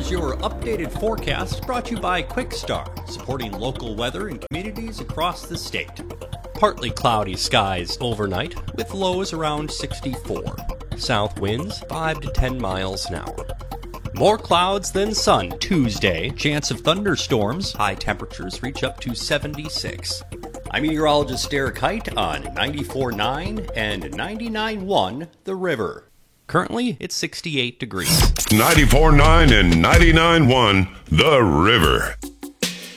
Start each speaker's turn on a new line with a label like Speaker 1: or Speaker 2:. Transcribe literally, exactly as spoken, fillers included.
Speaker 1: Here's your updated forecast brought to you by Quickstar, supporting local weather in communities across the state. Partly cloudy skies overnight, with lows around sixty-four. South winds five to ten miles an hour. More clouds than sun Tuesday. Chance of thunderstorms. High temperatures reach up to seventy-six. I'm meteorologist Derek Height on ninety-four point nine and ninety-nine point one The River. Currently, it's sixty-eight degrees.
Speaker 2: ninety-four point nine and ninety-nine point one The River.